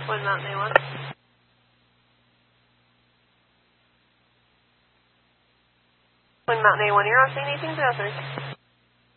One Mountain A1. One Mountain A1, you're on scene 18,000.